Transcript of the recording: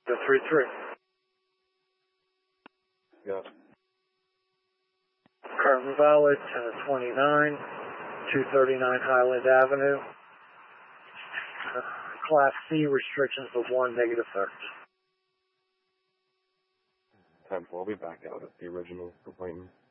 The 3-3. Yes. Curtain valid, 10-29, 239 Highland Avenue. Class C restrictions of 1, -30. 10-4, I'll be back out at the original appointment.